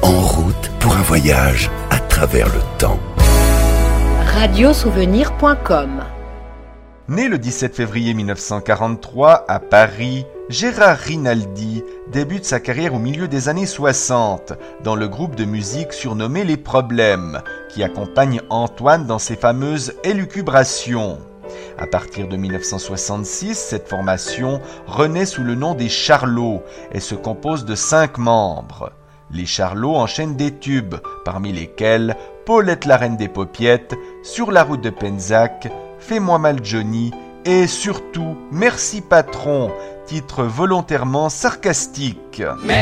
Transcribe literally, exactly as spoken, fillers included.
en route pour un voyage à travers le temps. radio souvenir point com. Né le dix-sept février mille neuf cent quarante-trois à Paris, Gérard Rinaldi débute sa carrière au milieu des années soixante dans le groupe de musique surnommé Les Problèmes, qui accompagne Antoine dans ses fameuses élucubrations. À partir de mille neuf cent soixante-six, cette formation renaît sous le nom des Charlots et se compose de cinq membres. Les Charlots enchaînent des tubes, parmi lesquels Paulette la Reine des Paupiettes, Sur la route de Penzac, Fais-moi mal Johnny et surtout Merci Patron, titre volontairement sarcastique.